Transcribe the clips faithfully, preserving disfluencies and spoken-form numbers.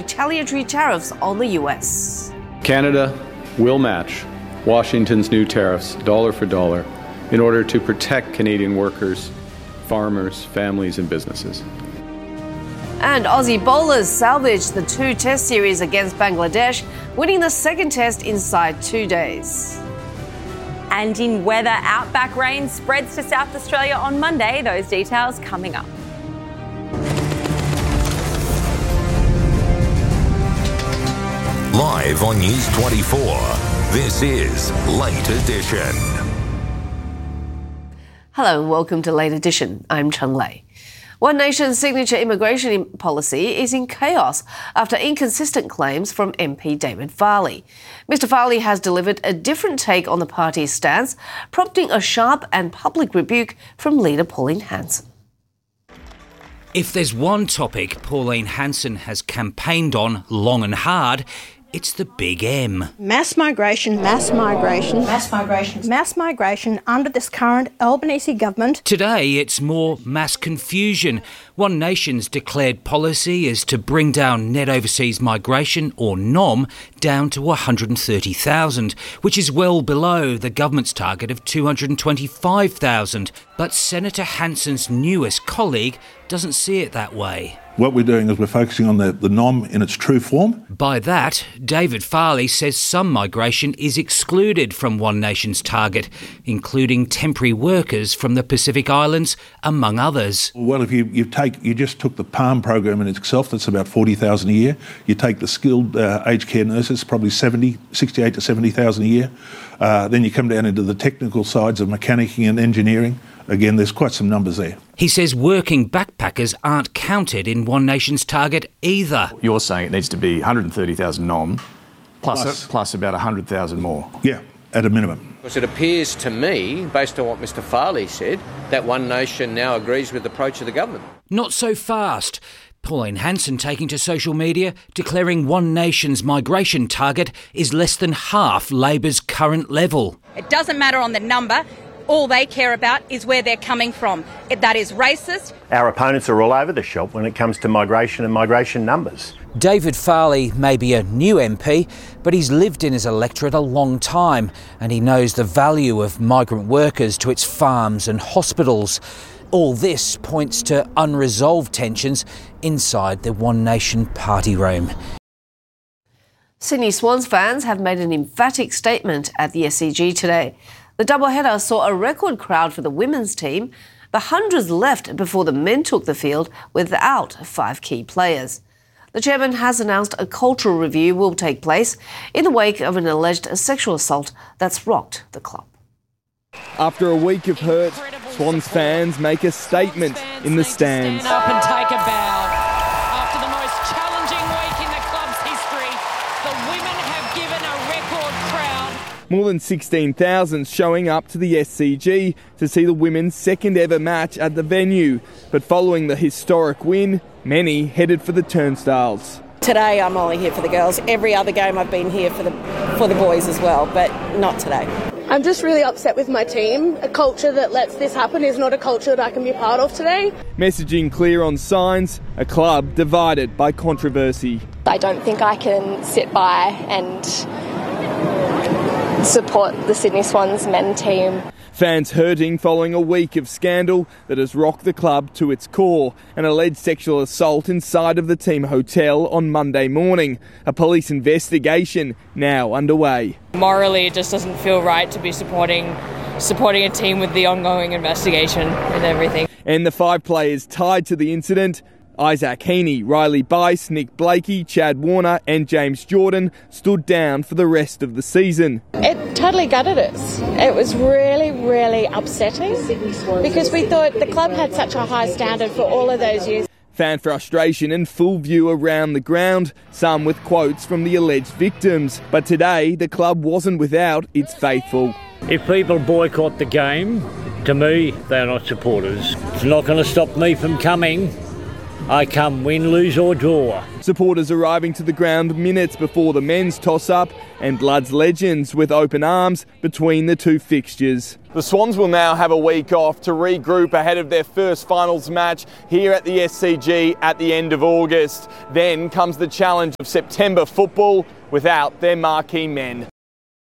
retaliatory tariffs on the U S. Canada will match Washington's new tariffs dollar for dollar in order to protect Canadian workers, farmers, families and businesses. And Aussie bowlers salvaged the two-test series against Bangladesh, winning the second test inside two days. And in weather, outback rain spreads to South Australia on Monday. Those details coming up. Live on News twenty-four, this is Late Edition. Hello and welcome to Late Edition. I'm Cheng Lei. One Nation's signature immigration policy is in chaos after inconsistent claims from M P David Farley. Mister Farley has delivered a different take on the party's stance, prompting a sharp and public rebuke from leader Pauline Hanson. If there's one topic Pauline Hanson has campaigned on long and hard, it's the big M. Mass migration, mass migration, mass migration, mass migration under this current Albanese government. Today, it's more mass confusion. One Nation's declared policy is to bring down net overseas migration, or N O M, down to one hundred thirty thousand, which is well below the government's target of two hundred twenty-five thousand. But Senator Hanson's newest colleague doesn't see it that way. What we're doing is we're focusing on the, the N O M in its true form. By that, David Farley says some migration is excluded from One Nation's target, including temporary workers from the Pacific Islands, among others. Well, if you, you take you just took the PALM program in itself, that's about forty thousand a year. You take the skilled uh, aged care nurses, probably seventy, sixty-eight to seventy thousand a year. Uh, then you come down into the technical sides of mechanicking and engineering. Again, there's quite some numbers there. He says working backpackers aren't counted in One Nation's target either. You're saying it needs to be one hundred thirty thousand N O M plus, Plus. a, plus about one hundred thousand more. Yeah, at a minimum. Because it appears to me, based on what Mister Farley said, that One Nation now agrees with the approach of the government. Not so fast. Pauline Hanson taking to social media, declaring One Nation's migration target is less than half Labor's current level. It doesn't matter on the number. All they care about is where they're coming from. That is racist. Our opponents are all over the shop when it comes to migration and migration numbers. David Farley may be a new M P, but he's lived in his electorate a long time and he knows the value of migrant workers to its farms and hospitals. All this points to unresolved tensions inside the One Nation party room. Sydney Swans fans have made an emphatic statement at the S C G today. The doubleheader saw a record crowd for the women's team, but hundreds left before the men took the field without five key players. The chairman has announced a cultural review will take place in the wake of an alleged sexual assault that's rocked the club. After a week of hurt, Swans fans make a statement in the stands. Stand up and take a bow. After the most challenging week in the club's history, the women have given a record crowd. More than sixteen thousand showing up to the S C G to see the women's second ever match at the venue. But following the historic win, many headed for the turnstiles. Today I'm only here for the girls. Every other game I've been here for the for the boys as well, but not today. I'm just really upset with my team. A culture that lets this happen is not a culture that I can be part of today. Messaging clear on signs, a club divided by controversy. I don't think I can sit by and support the Sydney Swans men team. Fans hurting following a week of scandal that has rocked the club to its core. An alleged sexual assault inside of the team hotel on Monday morning. A police investigation now underway. Morally, it just doesn't feel right to be supporting supporting a team with the ongoing investigation and everything. And the five players tied to the incident, Isaac Heaney, Riley Bice, Nick Blakey, Chad Warner and James Jordan, stood down for the rest of the season. It totally gutted us. It was really, really upsetting because we thought the club had such a high standard for all of those years. Fan frustration and full view around the ground, some with quotes from the alleged victims. But today, the club wasn't without its faithful. If people boycott the game, to me, they're not supporters. It's not going to stop me from coming I come win, lose or draw. Supporters arriving to the ground minutes before the men's toss-up, and Bloods legends with open arms between the two fixtures. The Swans will now have a week off to regroup ahead of their first finals match here at the S C G at the end of August. Then comes the challenge of September football without their marquee men.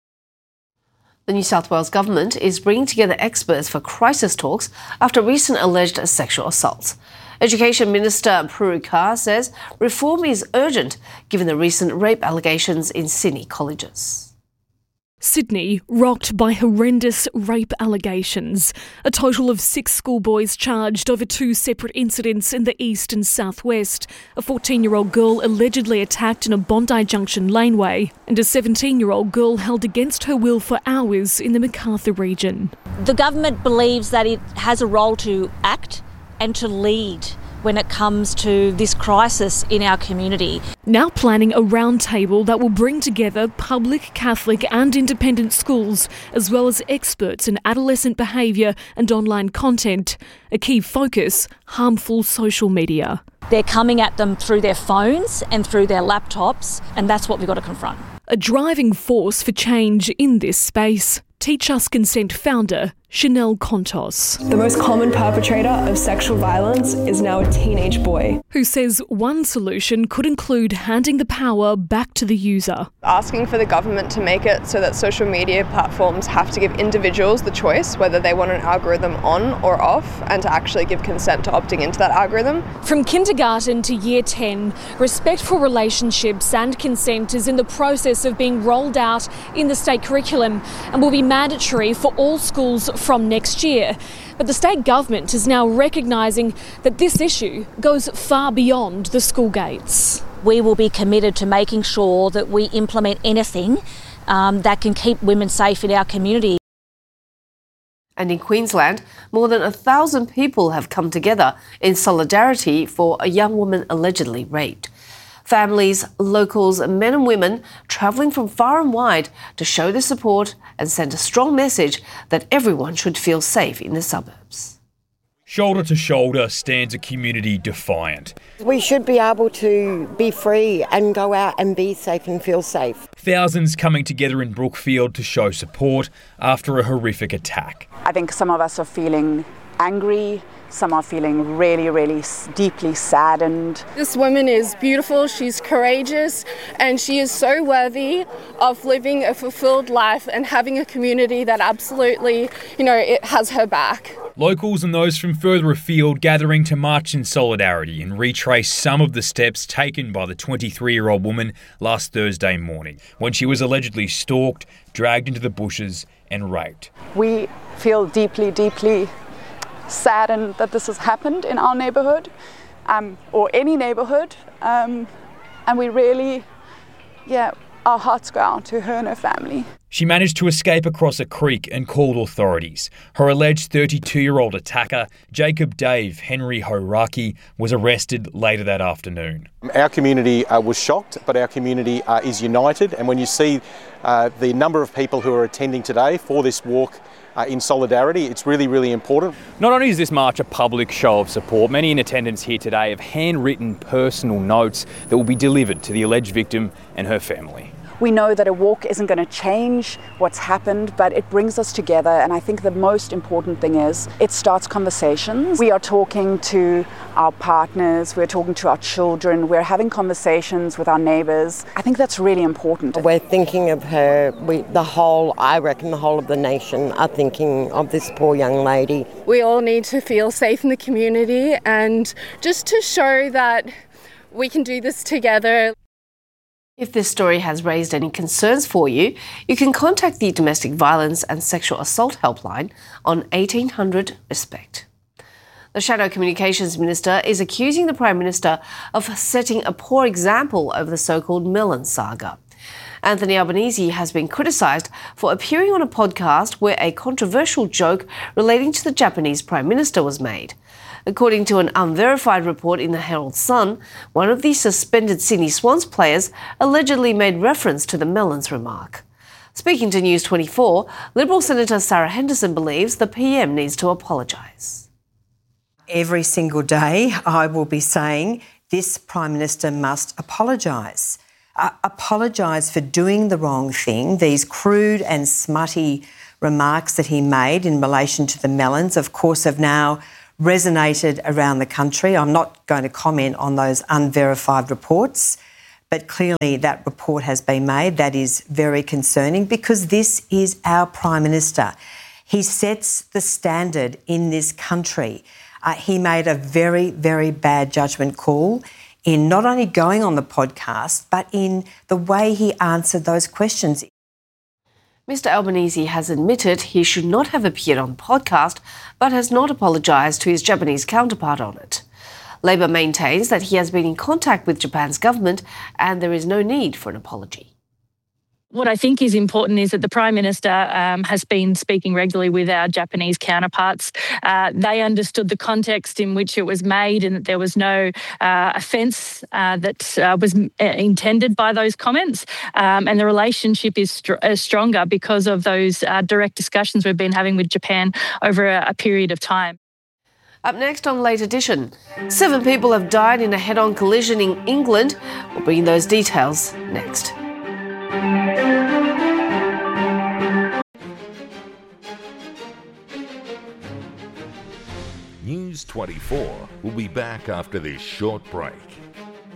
The New South Wales government is bringing together experts for crisis talks after recent alleged sexual assaults. Education Minister Prue Carr says reform is urgent given the recent rape allegations in Sydney colleges. Sydney rocked by horrendous rape allegations. A total of six schoolboys charged over two separate incidents in the east and southwest. A fourteen-year-old girl allegedly attacked in a Bondi Junction laneway, and a seventeen-year-old girl held against her will for hours in the Macarthur region. The government believes that it has a role to act and to lead when it comes to this crisis in our community. Now planning a roundtable that will bring together public, Catholic and independent schools, as well as experts in adolescent behaviour and online content. A key focus, harmful social media. They're coming at them through their phones and through their laptops, and that's what we've got to confront. A driving force for change in this space. Teach Us Consent founder Chanel Contos. The most common perpetrator of sexual violence is now a teenage boy. Who says one solution could include handing the power back to the user. Asking for the government to make it so that social media platforms have to give individuals the choice whether they want an algorithm on or off, and to actually give consent to opting into that algorithm. From kindergarten to year ten, respectful relationships and consent is in the process of being rolled out in the state curriculum and will be mandatory for all schools from next year. But the state government is now recognising that this issue goes far beyond the school gates. We will be committed to making sure that we implement anything um, that can keep women safe in our community. And in Queensland, more than a thousand people have come together in solidarity for a young woman allegedly raped. Families, locals, men and women travelling from far and wide to show their support and send a strong message that everyone should feel safe in the suburbs. Shoulder to shoulder stands a community defiant. We should be able to be free and go out and be safe and feel safe. Thousands coming together in Brookfield to show support after a horrific attack. I think some of us are feeling angry. Some are feeling really, really deeply saddened. This woman is beautiful, she's courageous, and she is so worthy of living a fulfilled life and having a community that absolutely, you know, it has her back. Locals and those from further afield gathering to march in solidarity and retrace some of the steps taken by the twenty-three-year-old woman last Thursday morning, when she was allegedly stalked, dragged into the bushes and raped. We feel deeply, deeply saddened that this has happened in our neighbourhood, um, or any neighbourhood, um, and we really, yeah, our hearts go out to her and her family. She managed to escape across a creek and called authorities. Her alleged thirty-two-year-old attacker, Jacob Dave Henry Horaki, was arrested later that afternoon. Our community uh, was shocked, but our community uh, is united, and when you see uh, the number of people who are attending today for this walk Uh, in solidarity, it's really, really important. Not only is this march a public show of support, many in attendance here today have handwritten personal notes that will be delivered to the alleged victim and her family. We know that a walk isn't going to change what's happened, but it brings us together, and I think the most important thing is it starts conversations. We are talking to our partners, we're talking to our children, we're having conversations with our neighbours. I think that's really important. We're thinking of her, we, the whole, I reckon the whole of the nation are thinking of this poor young lady. We all need to feel safe in the community, and just to show that we can do this together. If this story has raised any concerns for you, you can contact the Domestic Violence and Sexual Assault Helpline on eighteen hundred RESPECT. The Shadow Communications Minister is accusing the Prime Minister of setting a poor example over the so-called Melon saga. Anthony Albanese has been criticised for appearing on a podcast where a controversial joke relating to the Japanese Prime Minister was made. According to an unverified report in the Herald Sun, one of the suspended Sydney Swans players allegedly made reference to the Melons remark. Speaking to News twenty-four, Liberal Senator Sarah Henderson believes the P M needs to apologise. every single day I will be saying this Prime Minister must apologise. Uh, apologise for doing the wrong thing. These crude and smutty remarks that he made in relation to the melons, of course, have now resonated around the country. I'm not going to comment on those unverified reports, but clearly that report has been made. That is very concerning because this is our Prime Minister. He sets the standard in this country. Uh, he made a very, very bad judgment call in not only going on the podcast, but in the way he answered those questions. Mister Albanese has admitted he should not have appeared on the podcast, but has not apologised to his Japanese counterpart on it. Labor maintains that he has been in contact with Japan's government and there is no need for an apology. What I think is important is that the Prime Minister um, has been speaking regularly with our Japanese counterparts. Uh, they understood the context in which it was made and that there was no uh, offence uh, that uh, was intended by those comments. Um, and the relationship is str- uh, stronger because of those uh, direct discussions we've been having with Japan over a, a period of time. Up next on Late Edition, seven people have died in a head-on collision in England. We'll bring those details next. News twenty-four will be back after this short break.